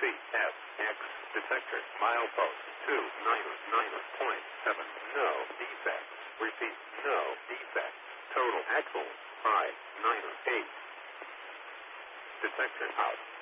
CSX detector. Milepost 299.7. No defect. Repeat, no defect. Total axle 598. Detector out.